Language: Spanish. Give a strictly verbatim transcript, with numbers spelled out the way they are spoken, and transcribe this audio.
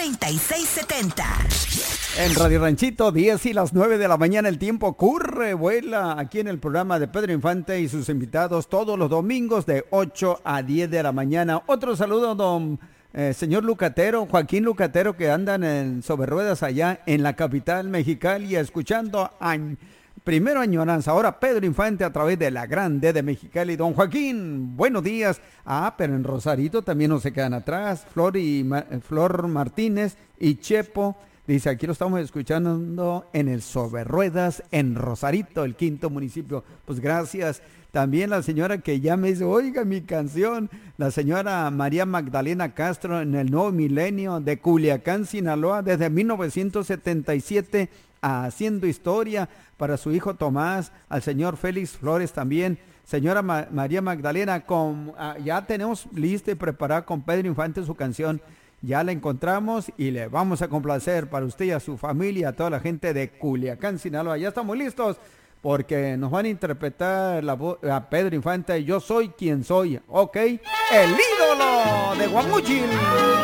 treinta y seis setenta. En Radio Ranchito, diez y las nueve de la mañana, el tiempo corre, vuela, aquí en el programa de Pedro Infante y sus invitados todos los domingos de ocho a diez de la mañana. Otro saludo, don eh, señor Lucatero, Joaquín Lucatero, que andan en sobre ruedas allá en la capital Mexicali, escuchando a primero Añoranza, ahora Pedro Infante a través de la Grande de Mexicali. Don Joaquín, buenos días. Ah, pero en Rosarito también no se quedan atrás, Flor, y, Flor Martínez y Chepo. Dice, aquí lo estamos escuchando en el Sobre Ruedas, en Rosarito, el quinto municipio. Pues gracias. También la señora que ya me dice, oiga mi canción, la señora María Magdalena Castro en el Nuevo Milenio de Culiacán, Sinaloa, desde mil novecientos setenta y siete, haciendo historia para su hijo Tomás, al señor Félix Flores también. Señora Ma- María Magdalena, con, ah, ya tenemos lista y preparada con Pedro Infante su canción. Ya la encontramos y le vamos a complacer para usted y a su familia, a toda la gente de Culiacán, Sinaloa. Ya estamos listos porque nos van a interpretar la voz a Pedro Infante, Yo soy quien soy, ¿ok? El ídolo de Guamúchil.